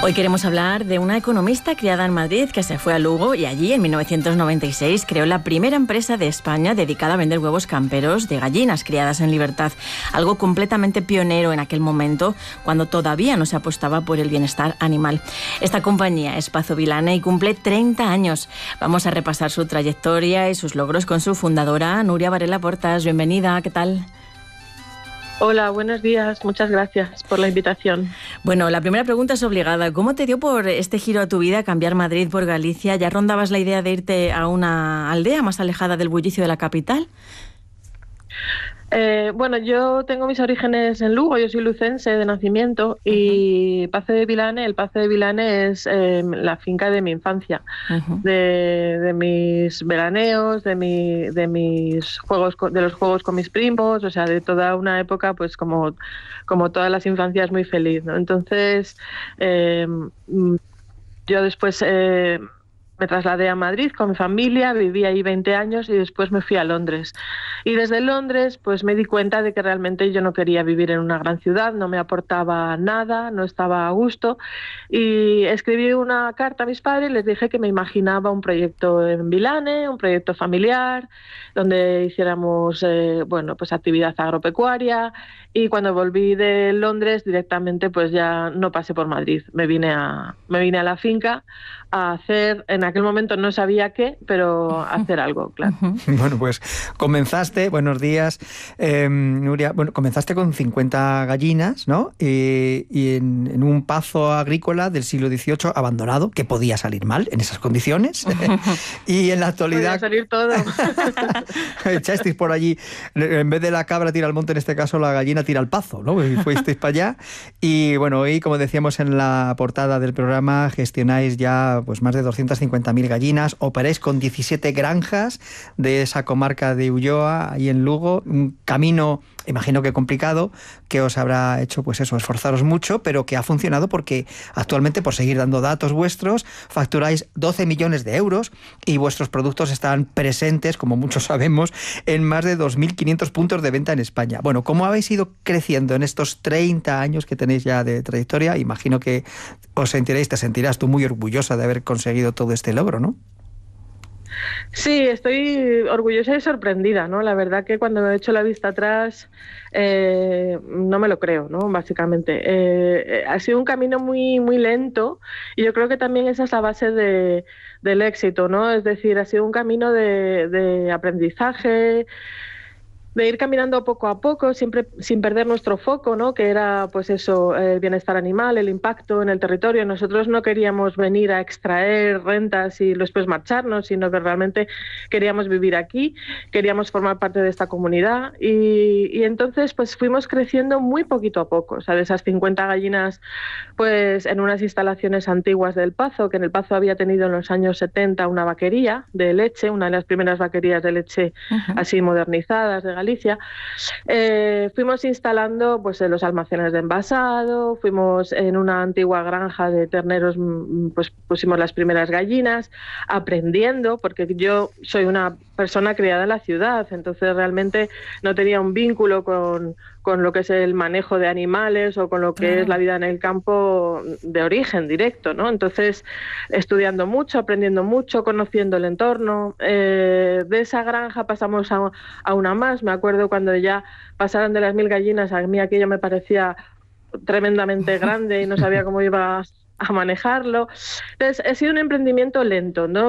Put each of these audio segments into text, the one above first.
Hoy queremos hablar de una economista criada en Madrid que se fue a Lugo y allí en 1996 creó la primera empresa de España dedicada a vender huevos camperos de gallinas criadas en libertad. Algo completamente pionero en aquel momento, cuando todavía no se apostaba por el bienestar animal. Esta compañía es Pazo Vilane y cumple 30 años. Vamos a repasar su trayectoria y sus logros con su fundadora, Núria Varela Portas. Bienvenida, ¿qué tal? Hola, buenos días. Muchas gracias por la invitación. Bueno, la primera pregunta es obligada. ¿Cómo te dio por este giro a tu vida cambiar Madrid por Galicia? ¿Ya rondabas la idea de irte a una aldea más alejada del bullicio de la capital? Bueno, yo tengo mis orígenes en Lugo, yo soy lucense de nacimiento y Pazo de Vilane, el Pazo de Vilane es la finca de mi infancia, de mis veraneos, de mis juegos, de los juegos con mis primos, o sea, de toda una época, pues como todas las infancias, muy feliz, ¿no? Entonces, yo después me trasladé a Madrid con mi familia, viví ahí 20 años y después me fui a Londres. Y desde Londres pues me di cuenta de que realmente yo no quería vivir en una gran ciudad, no me aportaba nada, no estaba a gusto. Y escribí una carta a mis padres y les dije que me imaginaba un proyecto en Vilane, un proyecto familiar, donde hiciéramos pues actividad agropecuaria. Y cuando volví de Londres directamente pues ya no pasé por Madrid, me vine a la finca a hacer, en aquel momento no sabía qué, pero hacer algo, claro. Bueno, pues comenzaste, buenos días, Núria, bueno, comenzaste con 50 gallinas, ¿no? Y en un pazo agrícola del siglo XVIII abandonado, que podía salir mal en esas condiciones. Y en la actualidad... Podía salir todo. Echasteis por allí, en vez de la cabra tira al monte, en este caso la gallina tira al pazo, ¿no? Y fuisteis para allá. Y bueno, hoy, como decíamos en la portada del programa, gestionáis ya pues más de 250.000 gallinas, operáis con 17 granjas de esa comarca de Ulloa, ahí en Lugo, un camino, imagino que complicado, que os habrá hecho, pues eso, esforzaros mucho, pero que ha funcionado porque actualmente, por seguir dando datos vuestros, facturáis 12 millones de euros y vuestros productos están presentes, como muchos sabemos, en más de 2.500 puntos de venta en España. Bueno, ¿cómo habéis ido creciendo en estos 30 años que tenéis ya de trayectoria? Imagino que te sentirás tú muy orgullosa de haber conseguido todo este logro, ¿no? Sí, estoy orgullosa y sorprendida, ¿no? La verdad que cuando me he hecho la vista atrás no me lo creo, ¿no? Básicamente. Ha sido un camino muy, muy lento y yo creo que también esa es la base del éxito, ¿no? Es decir, ha sido un camino de aprendizaje, de ir caminando poco a poco, siempre sin perder nuestro foco, ¿no? Que era, pues eso, el bienestar animal, el impacto en el territorio. Nosotros no queríamos venir a extraer rentas y después marcharnos, sino que realmente queríamos vivir aquí, queríamos formar parte de esta comunidad y entonces pues fuimos creciendo muy poquito a poco. O sea, de esas 50 gallinas, pues en unas instalaciones antiguas del Pazo, que en el Pazo había tenido en los años 70 una vaquería de leche, una de las primeras vaquerías de leche así modernizadas de Galicia, fuimos instalando pues en los almacenes de envasado, fuimos en una antigua granja de terneros, pues pusimos las primeras gallinas, aprendiendo, porque yo soy una persona criada en la ciudad, entonces realmente no tenía un vínculo con lo que es el manejo de animales o con lo que es la vida en el campo de origen directo, ¿no? Entonces, estudiando mucho, aprendiendo mucho, conociendo el entorno. De esa granja pasamos a una más. Me acuerdo cuando ya pasaron de las 1.000 gallinas, a mí aquello me parecía tremendamente grande y no sabía cómo iba a manejarlo. Entonces, ha sido un emprendimiento lento, ¿no?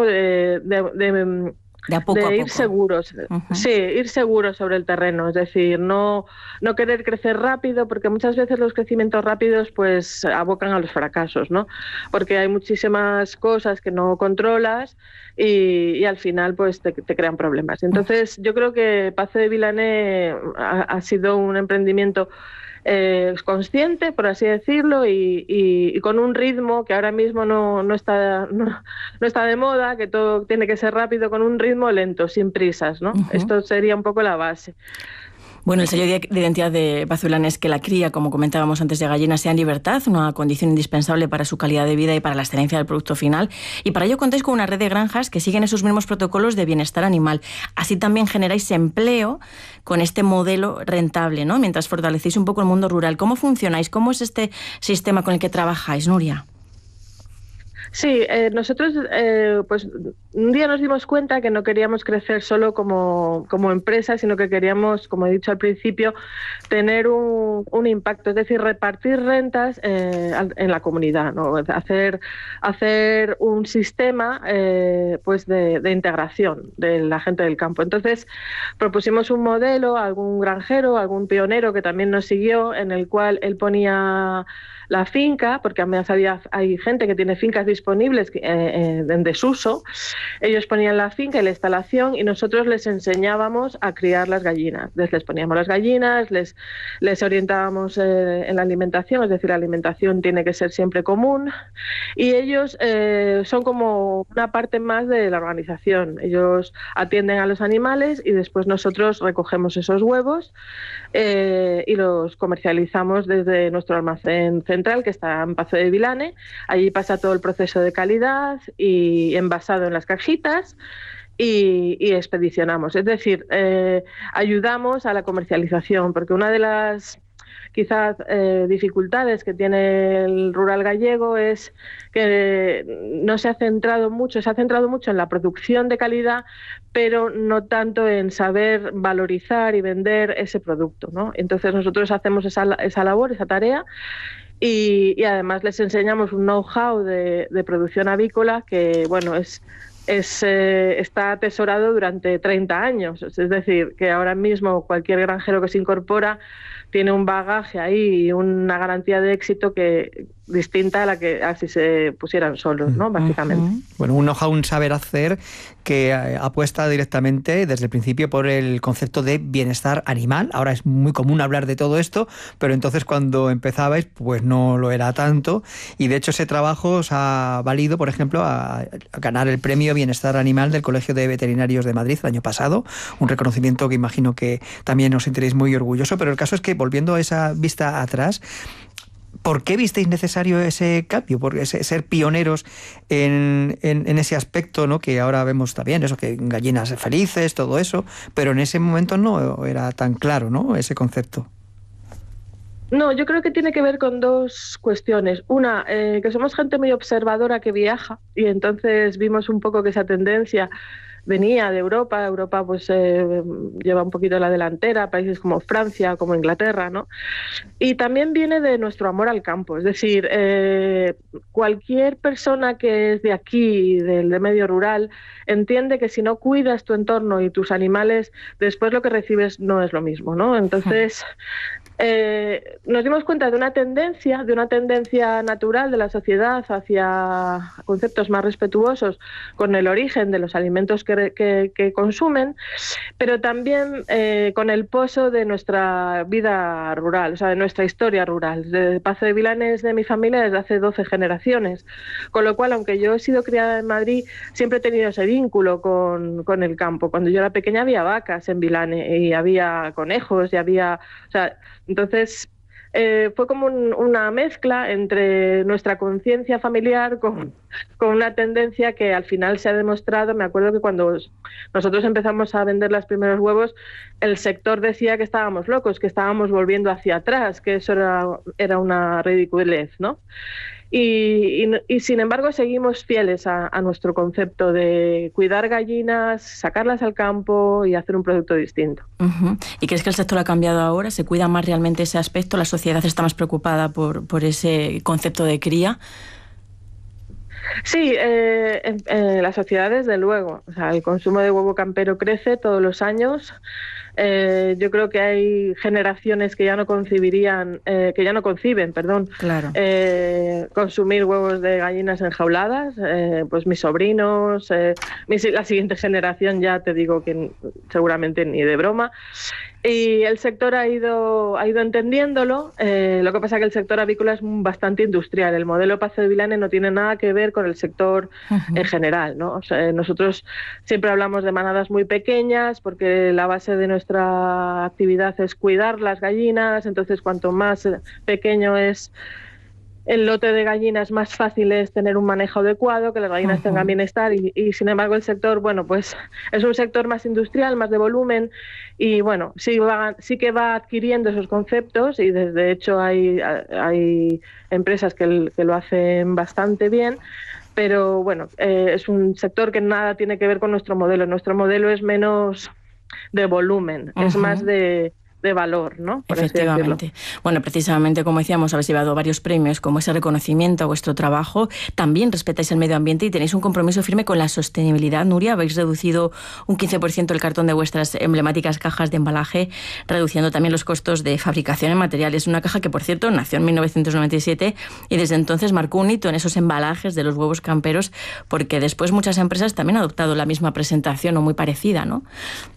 De a poco a ir poco. seguros, sí, ir seguros sobre el terreno, es decir, no querer crecer rápido, porque muchas veces los crecimientos rápidos pues abocan a los fracasos, ¿no? Porque hay muchísimas cosas que no controlas y al final pues te crean problemas. Entonces yo creo que Pazo de Vilane ha sido un emprendimiento consciente, por así decirlo, y con un ritmo que ahora mismo no está de moda, que todo tiene que ser rápido, con un ritmo lento, sin prisas, ¿no? Esto sería un poco la base. Bueno, el sello de identidad de Pazo Vilane es que la cría, como comentábamos antes, de gallinas sea en libertad, una condición indispensable para su calidad de vida y para la excelencia del producto final. Y para ello contáis con una red de granjas que siguen esos mismos protocolos de bienestar animal. Así también generáis empleo con este modelo rentable, ¿no? Mientras fortalecéis un poco el mundo rural. ¿Cómo funcionáis? ¿Cómo es este sistema con el que trabajáis, Núria? Sí, nosotros pues un día nos dimos cuenta que no queríamos crecer solo como empresa, sino que queríamos, como he dicho al principio, tener un impacto, es decir, repartir rentas en la comunidad, ¿no? Hacer un sistema pues de integración de la gente del campo. Entonces propusimos un modelo a algún granjero, algún pionero que también nos siguió, en el cual él ponía la finca, porque además hay gente que tiene fincas disponibles en desuso. Ellos ponían la finca y la instalación y nosotros les enseñábamos a criar las gallinas. Les poníamos las gallinas, les orientábamos en la alimentación, es decir, la alimentación tiene que ser siempre común, y ellos son como una parte más de la organización. Ellos atienden a los animales y después nosotros recogemos esos huevos y los comercializamos desde nuestro almacén central, que está en Pazo de Vilane. Allí pasa todo el proceso de calidad y envasado en las cajitas y expedicionamos. Es decir, ayudamos a la comercialización, porque una de las quizás dificultades que tiene el rural gallego es que no se ha centrado mucho en la producción de calidad, pero no tanto en saber valorizar y vender ese producto, ¿no? Entonces nosotros hacemos esa labor, esa tarea, y además les enseñamos un know-how de producción avícola que, bueno, está atesorado durante 30 años. Es decir, que ahora mismo cualquier granjero que se incorpora tiene un bagaje ahí y una garantía de éxito que distinta a la que si se pusieran solos, ¿no? Básicamente. Bueno, un know-how, un saber hacer que apuesta directamente desde el principio por el concepto de bienestar animal. Ahora es muy común hablar de todo esto, pero entonces cuando empezabais pues no lo era tanto, y de hecho ese trabajo os ha valido, por ejemplo, a ganar el premio Bienestar Animal del Colegio de Veterinarios de Madrid el año pasado, un reconocimiento que imagino que también os sentiréis muy orgulloso. Pero el caso es que, volviendo a esa vista atrás, ¿por qué visteis necesario ese cambio? Porque ser pioneros en ese aspecto, ¿no? Que ahora vemos también, eso, que gallinas felices, todo eso, pero en ese momento no era tan claro, ¿no? Ese concepto. No, yo creo que tiene que ver con dos cuestiones. Una, que somos gente muy observadora que viaja, y entonces vimos un poco que esa tendencia venía de Europa. Europa pues lleva un poquito la delantera, países como Francia, como Inglaterra, ¿no? Y también viene de nuestro amor al campo. Es decir, cualquier persona que es de aquí, del medio rural, entiende que si no cuidas tu entorno y tus animales, después lo que recibes no es lo mismo, ¿no? Entonces nos dimos cuenta de una tendencia natural de la sociedad hacia conceptos más respetuosos con el origen de los alimentos que consumen, pero también con el pozo de nuestra vida rural, o sea, de nuestra historia rural. De Pazo de Vilane es de mi familia desde hace 12 generaciones, con lo cual, aunque yo he sido criada en Madrid, siempre he tenido ese vínculo con el campo. Cuando yo era pequeña había vacas en Vilane y había conejos y había... O sea, entonces fue como una mezcla entre nuestra conciencia familiar con una tendencia que al final se ha demostrado. Me acuerdo que cuando nosotros empezamos a vender los primeros huevos, el sector decía que estábamos locos, que estábamos volviendo hacia atrás, que eso era una ridiculez, ¿no? Y sin embargo seguimos fieles a nuestro concepto de cuidar gallinas, sacarlas al campo y hacer un producto distinto. ¿Y crees que el sector ha cambiado ahora? ¿Se cuida más realmente ese aspecto? ¿La sociedad está más preocupada por ese concepto de cría? Sí, en la sociedad desde luego. O sea, el consumo de huevo campero crece todos los años. Yo creo que hay generaciones que ya no conciben, Claro. Consumir huevos de gallinas enjauladas. Pues mis sobrinos, la siguiente generación ya te digo que seguramente ni de broma. Y el sector ha ido entendiéndolo. Lo que pasa es que el sector avícola es bastante industrial. El modelo Pazo de Vilane no tiene nada que ver con el sector en general, ¿no? O sea, nosotros siempre hablamos de manadas muy pequeñas porque la base de nuestra actividad es cuidar las gallinas. Entonces, cuanto más pequeño es el lote de gallinas, más fácil es tener un manejo adecuado, que las gallinas tengan bienestar, y sin embargo el sector, bueno, pues es un sector más industrial, más de volumen, y bueno, sí que va adquiriendo esos conceptos, y de hecho hay empresas que lo hacen bastante bien, pero bueno, es un sector que nada tiene que ver con nuestro modelo. Nuestro modelo es menos de volumen, es más de valor, ¿no? Por efectivamente. Bueno, precisamente, como decíamos, habéis llevado varios premios como ese reconocimiento a vuestro trabajo. También respetáis el medio ambiente y tenéis un compromiso firme con la sostenibilidad. Nuria, habéis reducido un 15% el cartón de vuestras emblemáticas cajas de embalaje, reduciendo también los costos de fabricación en materiales. Una caja que, por cierto, nació en 1997 y desde entonces marcó un hito en esos embalajes de los huevos camperos, porque después muchas empresas también han adoptado la misma presentación o muy parecida, ¿no?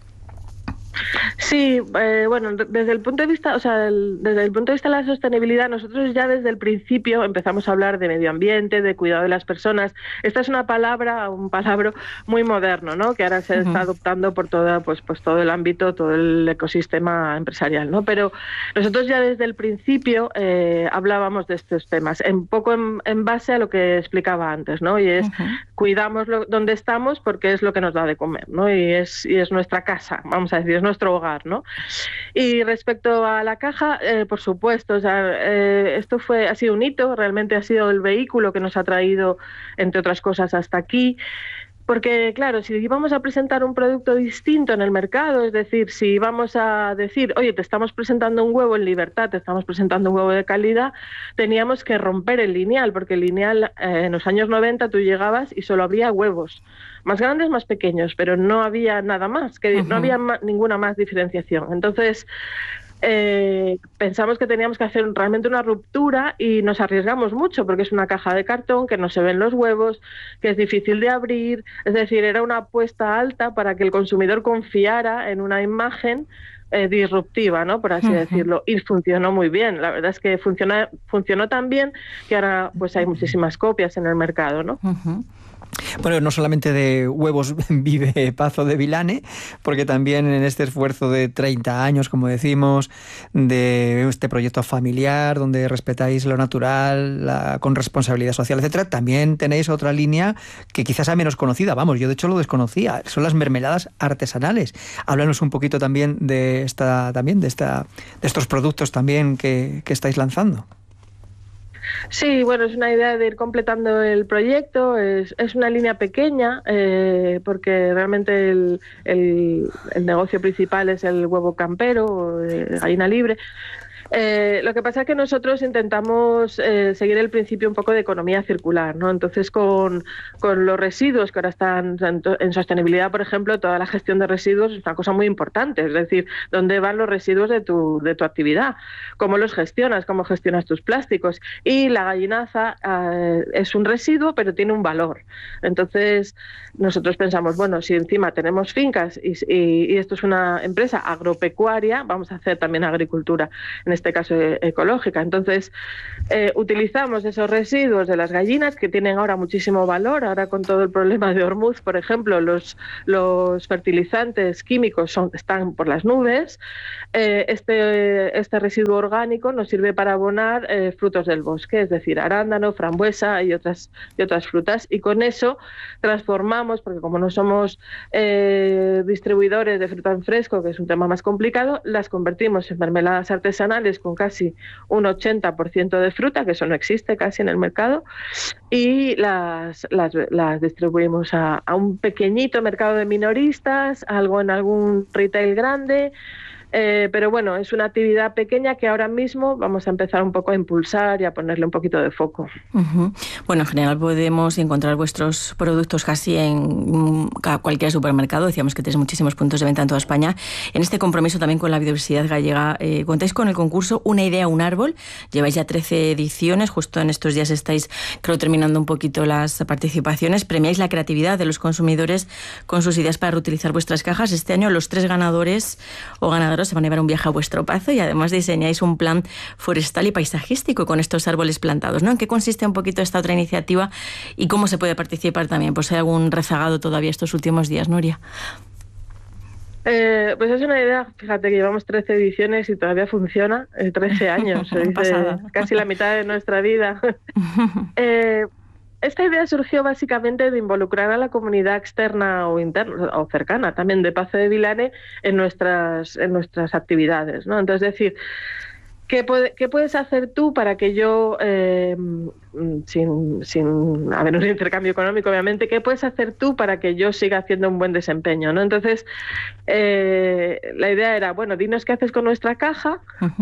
Sí, bueno, desde el punto de vista, desde el punto de vista de la sostenibilidad, nosotros ya desde el principio empezamos a hablar de medio ambiente, de cuidado de las personas. Esta es un palabra muy moderno, ¿no? Que ahora se está adoptando por toda, pues todo el ámbito, todo el ecosistema empresarial, ¿no? Pero nosotros ya desde el principio hablábamos de estos temas, un poco en base a lo que explicaba antes, ¿no? Y es cuidamos donde estamos porque es lo que nos da de comer, ¿no? Y es nuestra casa, vamos a decir, es nuestro hogar, ¿no? Y respecto a la caja, por supuesto, esto ha sido un hito, realmente ha sido el vehículo que nos ha traído, entre otras cosas, hasta aquí. Porque, claro, si íbamos a presentar un producto distinto en el mercado, es decir, si íbamos a decir, oye, te estamos presentando un huevo en libertad, te estamos presentando un huevo de calidad, teníamos que romper el lineal, porque el lineal en los años 90 tú llegabas y solo había huevos, más grandes, más pequeños, pero no había nada más, no había ninguna más diferenciación. Entonces, pensamos que teníamos que hacer realmente una ruptura y nos arriesgamos mucho porque es una caja de cartón que no se ven los huevos, que es difícil de abrir, es decir, era una apuesta alta para que el consumidor confiara en una imagen disruptiva, ¿no? Por así decirlo, y funcionó muy bien. La verdad es que funcionó tan bien que ahora pues hay muchísimas copias en el mercado, ¿no? Bueno, no solamente de huevos vive Pazo de Vilane, porque también en este esfuerzo de 30 años, como decimos, de este proyecto familiar, donde respetáis lo natural, con responsabilidad social, etcétera, también tenéis otra línea que quizás sea menos conocida. Vamos, yo de hecho lo desconocía, son las mermeladas artesanales. Háblanos un poquito también de estos productos también que estáis lanzando. Sí, bueno, es una idea de ir completando el proyecto, es una línea pequeña porque realmente el negocio principal es el huevo campero, gallina libre. Lo que pasa es que nosotros intentamos seguir el principio un poco de economía circular, ¿no? Entonces, con los residuos que ahora están en sostenibilidad, por ejemplo, toda la gestión de residuos es una cosa muy importante, es decir, dónde van los residuos de tu actividad, cómo los gestionas, cómo gestionas tus plásticos. Y la gallinaza es un residuo, pero tiene un valor. Entonces, nosotros pensamos, bueno, si encima tenemos fincas y esto es una empresa agropecuaria, vamos a hacer también agricultura, en este caso ecológica. Entonces, utilizamos esos residuos de las gallinas que tienen ahora muchísimo valor. Ahora con todo el problema de Ormuz, por ejemplo, los fertilizantes químicos están por las nubes. Este residuo orgánico nos sirve para abonar frutos del bosque, es decir, arándano, frambuesa y otras frutas. Y con eso transformamos, porque como no somos distribuidores de fruta en fresco, que es un tema más complicado, las convertimos en mermeladas artesanales con casi un 80% de fruta, que eso no existe casi en el mercado, y las distribuimos a un pequeñito mercado de minoristas, algo en algún retail grande. Pero bueno, es una actividad pequeña que ahora mismo vamos a empezar un poco a impulsar y a ponerle un poquito de foco. Bueno, en general podemos encontrar vuestros productos casi en cualquier supermercado. Decíamos que tenéis muchísimos puntos de venta en toda España. En este compromiso también con la biodiversidad gallega, contáis con el concurso Una idea, un árbol. Lleváis ya 13 ediciones, justo en estos días estáis, creo, terminando un poquito las participaciones. Premiáis la creatividad de los consumidores con sus ideas para reutilizar vuestras cajas. Este año los 3 ganadores o ganadoras se van a llevar un viaje a vuestro Pazo y además diseñáis un plan forestal y paisajístico con estos árboles plantados, ¿no? ¿En qué consiste un poquito esta otra iniciativa y cómo se puede participar también? Pues hay algún rezagado todavía estos últimos días, Nuria. Pues es una idea, fíjate que llevamos 13 ediciones y todavía funciona, 13 años, casi la mitad de nuestra vida. Esta idea surgió básicamente de involucrar a la comunidad externa o interna o cercana también de Pazo de Vilane en nuestras actividades, ¿no? Entonces, es decir, ¿Qué puedes hacer tú para que yo, sin haber un intercambio económico, obviamente, qué puedes hacer tú para que yo siga haciendo un buen desempeño, ¿no? Entonces, la idea era, bueno, dinos qué haces con nuestra caja,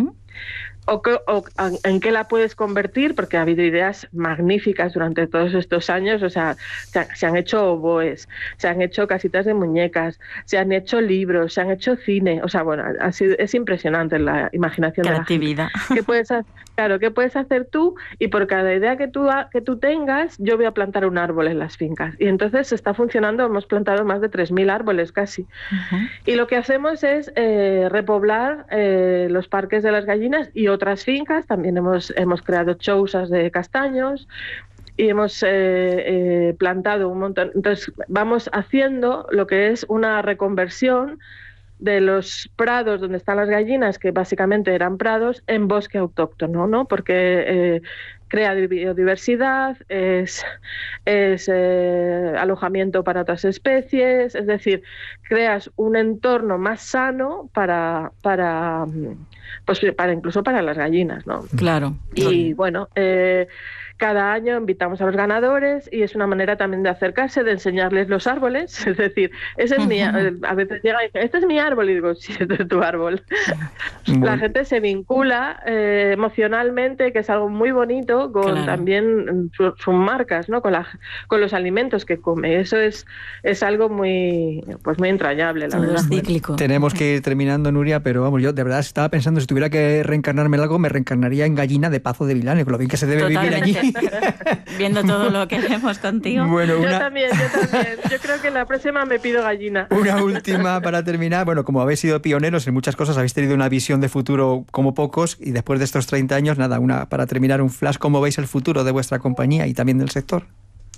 o en qué la puedes convertir, porque ha habido ideas magníficas durante todos estos años. O sea, se han hecho oboes, se han hecho casitas de muñecas, se han hecho libros, se han hecho cine. O sea, bueno, es impresionante la imaginación creatividad. de la gente. ¿Qué puedes hacer tú? Y por cada idea que tú tengas, yo voy a plantar un árbol en las fincas. Y entonces está funcionando, hemos plantado más de 3.000 árboles casi. Y lo que hacemos es repoblar los parques de las gallinas y otras fincas. También hemos creado chousas de castaños y hemos plantado un montón. Entonces vamos haciendo lo que es una reconversión de los prados donde están las gallinas, que básicamente eran prados, en bosque autóctono, ¿no? Porque crea biodiversidad, es alojamiento para otras especies, es decir, creas un entorno más sano para incluso para las gallinas, ¿no? Claro. Y bueno, cada año invitamos a los ganadores y es una manera también de acercarse, de enseñarles los árboles. Es decir, ese es a veces llega y dice, este es mi árbol, y digo, sí, este es tu árbol. Bueno. La gente se vincula emocionalmente, que es algo muy bonito, con también sus marcas, ¿no? Con los alimentos que come. Eso es algo muy entrañable, la verdad. Es cíclico. Tenemos que ir terminando, Nuria, pero vamos, yo de verdad estaba pensando, si tuviera que reencarnarme en algo, me reencarnaría en gallina de Pazo de Vilane, con lo bien que se debe vivir allí. Viendo todo lo que vemos contigo. Bueno, yo también. Yo creo que la próxima me pido gallina. Una última para terminar. Bueno, como habéis sido pioneros en muchas cosas, habéis tenido una visión de futuro como pocos, y después de estos 30 años, nada, para terminar, un flash, ¿cómo veis el futuro de vuestra compañía y también del sector?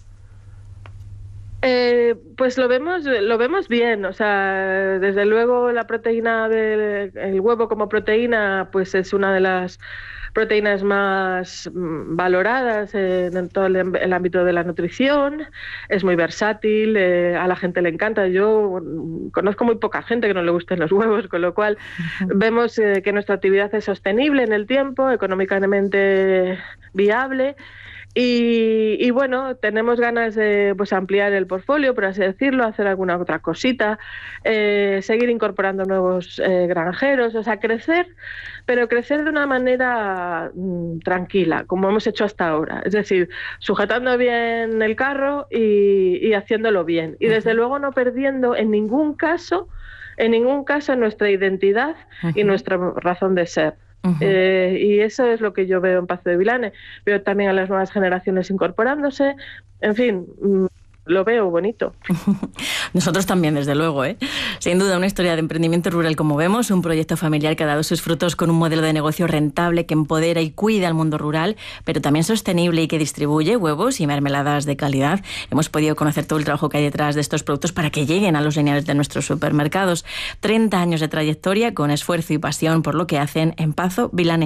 Pues lo vemos bien. O sea, desde luego la proteína el huevo como proteína, pues es una de las proteínas más valoradas en todo el ámbito de la nutrición. Es muy versátil, a la gente le encanta. Yo conozco muy poca gente que no le gusten los huevos, con lo cual vemos que nuestra actividad es sostenible en el tiempo, económicamente viable. Y bueno, tenemos ganas de ampliar el portfolio, por así decirlo, hacer alguna otra cosita, seguir incorporando nuevos granjeros, o sea, crecer, pero crecer de una manera tranquila, como hemos hecho hasta ahora. Es decir, sujetando bien el carro y haciéndolo bien. Y desde luego no perdiendo en ningún caso nuestra identidad y nuestra razón de ser. Y eso es lo que yo veo en Pazo de Vilane. Veo también a las nuevas generaciones incorporándose. En fin, lo veo bonito. Nosotros también, desde luego, ¿eh? Sin duda, una historia de emprendimiento rural, como vemos, un proyecto familiar que ha dado sus frutos con un modelo de negocio rentable que empodera y cuida al mundo rural, pero también sostenible y que distribuye huevos y mermeladas de calidad. Hemos podido conocer todo el trabajo que hay detrás de estos productos para que lleguen a los lineales de nuestros supermercados. 30 años de trayectoria con esfuerzo y pasión por lo que hacen en Pazo Vilane.